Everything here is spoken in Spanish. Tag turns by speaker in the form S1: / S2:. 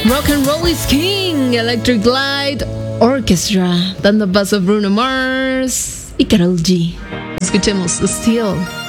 S1: Rock and Roll is King, Electric Light Orchestra, dando paso a Bruno Mars y Karol G. Escuchemos Still.